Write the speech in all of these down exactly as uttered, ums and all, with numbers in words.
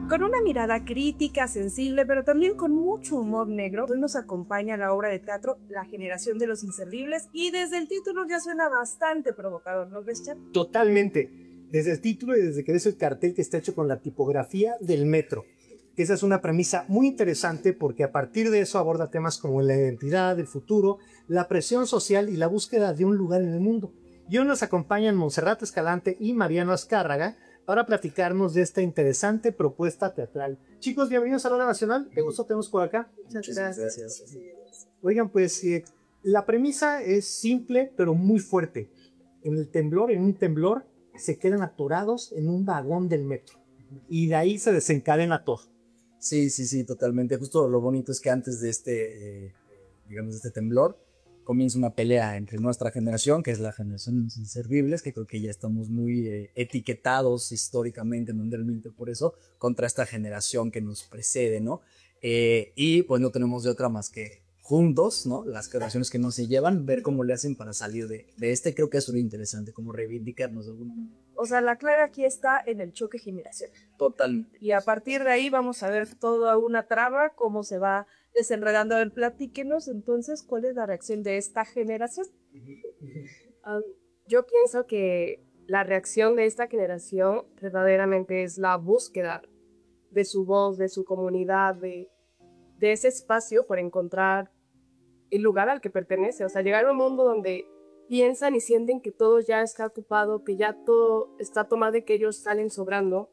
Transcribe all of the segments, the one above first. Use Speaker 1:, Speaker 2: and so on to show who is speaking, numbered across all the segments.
Speaker 1: Con una mirada crítica, sensible, pero también con mucho humor negro, hoy nos acompaña la obra de teatro La generación de los inservibles, y desde el título ya suena bastante provocador, ¿no ves, Chap?
Speaker 2: Totalmente. Desde el título y desde que ves el cartel que está hecho con la tipografía del metro. Esa es una premisa muy interesante porque a partir de eso aborda temas como la identidad, el futuro, la presión social y la búsqueda de un lugar en el mundo. Y hoy nos acompañan Montserrat Escalante y Mariano Azcárraga para platicarnos de esta interesante propuesta teatral. Chicos, bienvenidos a la Hora Nacional. ¿Te gustó? Tenemos por acá.
Speaker 1: Muchas gracias. gracias.
Speaker 2: Oigan, pues eh, la premisa es simple pero muy fuerte. En el temblor, en un temblor, se quedan atorados en un vagón del metro. Y de ahí se desencadena todo.
Speaker 3: Sí, sí, sí, totalmente. Justo lo bonito es que antes de este, eh, digamos, de este temblor, comienza una pelea entre nuestra generación, que es la generación de los inservibles, que creo que ya estamos muy eh, etiquetados históricamente, mundialmente por eso, contra esta generación que nos precede, ¿no? Eh, y pues no tenemos de otra más que juntos, ¿no? Las generaciones que no se llevan, ver cómo le hacen para salir de, de este. Creo que es muy interesante, como reivindicarnos de algún...
Speaker 1: O sea, la clave aquí está en el choque generacional.
Speaker 3: Totalmente.
Speaker 1: Y a partir de ahí vamos a ver toda una trama, cómo se va desenredando. A ver, platíquenos entonces cuál es la reacción de esta generación.
Speaker 4: Um, yo pienso que la reacción de esta generación verdaderamente es la búsqueda de su voz, de su comunidad, de, de ese espacio por encontrar el lugar al que pertenece. O sea, llegar a un mundo donde piensan y sienten que todo ya está ocupado, que ya todo está tomado y que ellos salen sobrando.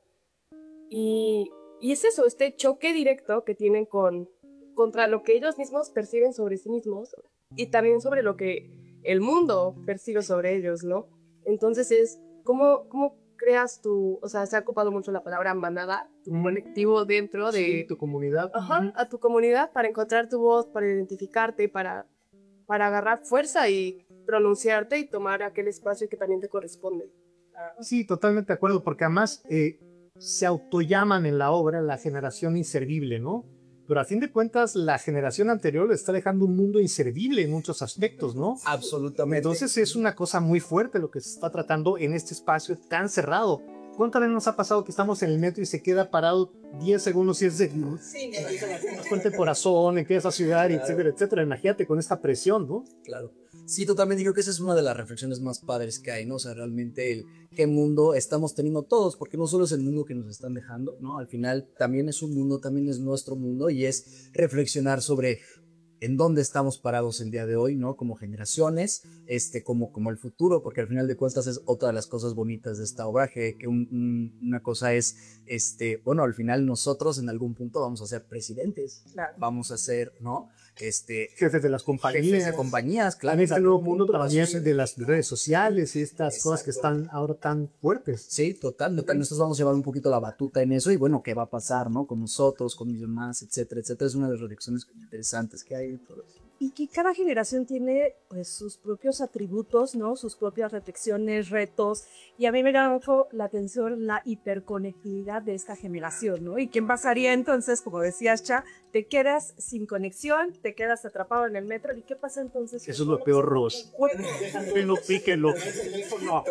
Speaker 4: Y, y es eso, este choque directo que tienen con, contra lo que ellos mismos perciben sobre sí mismos y también sobre lo que el mundo percibe sobre ellos, ¿no? Entonces es, ¿cómo, cómo creas tu, o sea, se ha ocupado mucho la palabra manada, tu colectivo dentro de...
Speaker 2: Sí, tu comunidad.
Speaker 4: Ajá, a tu comunidad para encontrar tu voz, para identificarte, para, para agarrar fuerza y pronunciarte y tomar aquel espacio que también te corresponde.
Speaker 2: Sí, totalmente de acuerdo, porque además eh, se autollaman en la obra la generación inservible, ¿no? Pero a fin de cuentas, la generación anterior le está dejando un mundo inservible en muchos aspectos, ¿no?
Speaker 3: Absolutamente.
Speaker 2: Entonces es una cosa muy fuerte lo que se está tratando en este espacio tan cerrado. ¿Cuántas veces nos ha pasado que estamos en el metro y se queda parado diez segundos y es de... Sí. Fuerte el corazón, en que esa ciudad, claro, etcétera, etcétera. Imagínate con esta presión, ¿no?
Speaker 3: Claro. Sí, totalmente. Creo que esa es una de las reflexiones más padres que hay, ¿no? O sea, realmente el qué mundo estamos teniendo todos, porque no solo es el mundo que nos están dejando, ¿no? Al final también es un mundo, también es nuestro mundo y es reflexionar sobre en dónde estamos parados el día de hoy, ¿no? Como generaciones, este, como, como el futuro, porque al final de cuentas es otra de las cosas bonitas de esta obra, que, que un, un, una cosa es, este, bueno, al final nosotros en algún punto vamos a ser presidentes,
Speaker 1: claro,
Speaker 3: vamos a ser, ¿no? Este,
Speaker 2: jefes de las compañías,
Speaker 3: jefes de compañías, claro.
Speaker 2: En este nuevo mundo también de las redes sociales y estas Exacto. cosas que están ahora tan fuertes.
Speaker 3: Sí, total. Nosotros vamos a llevar un poquito la batuta en eso y bueno, ¿qué va a pasar, no? Con nosotros, con mis demás, etcétera, etcétera. Es una de las reflexiones interesantes que hay.
Speaker 1: Y que cada generación tiene pues sus propios atributos, ¿no? Sus propias reflexiones, retos. Y a mí me llama mucho la atención la hiperconectividad de esta generación, ¿no? ¿Y quién pasaría entonces, como decías, Cha, te quedas sin conexión, te quedas atrapado en el metro? ¿Y qué pasa entonces?
Speaker 2: Eso es lo peor, Ros. Píquenlo, píquenlo. No.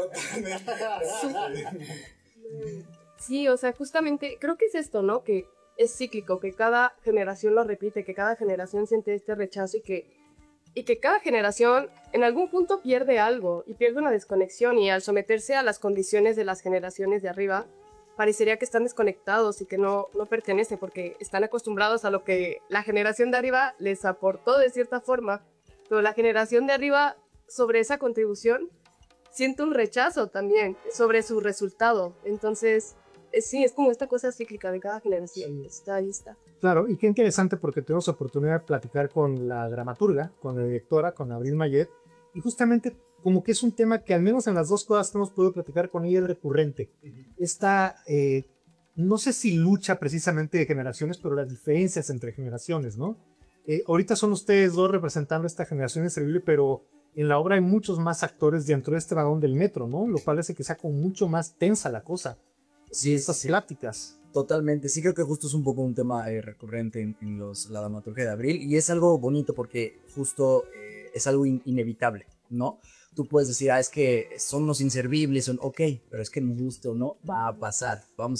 Speaker 4: Sí, o sea, justamente creo que es esto, ¿no? Que es cíclico, que cada generación lo repite, que cada generación siente este rechazo y que, y que cada generación en algún punto pierde algo y pierde una desconexión y al someterse a las condiciones de las generaciones de arriba, parecería que están desconectados y que no, no pertenecen porque están acostumbrados a lo que la generación de arriba les aportó de cierta forma, pero la generación de arriba sobre esa contribución siente un rechazo también sobre su resultado, entonces... Sí, es como esta cosa cíclica de cada generación. Está ahí, está.
Speaker 2: Claro, y qué interesante porque tuvimos oportunidad de platicar con la dramaturga, con la directora, con Abril Mayet, y justamente como que es un tema que al menos en las dos cosas que hemos podido platicar con ella es recurrente. Esta, eh, no sé si lucha precisamente de generaciones, pero las diferencias entre generaciones, ¿no? Eh, ahorita son ustedes dos representando esta generación inservible, pero en la obra hay muchos más actores dentro de este vagón del metro, ¿no? Lo cual hace que sea como mucho más tensa la cosa.
Speaker 3: Sí,
Speaker 2: estas
Speaker 3: sí,
Speaker 2: pláticas.
Speaker 3: Totalmente, sí creo que justo es un poco un tema eh, recurrente en, en los, la dramaturgia de Abril y es algo bonito porque justo eh, es algo in, inevitable, ¿no? Tú puedes decir, ah, es que son los inservibles, son ok, pero es que nos guste o no, va a pasar, vamos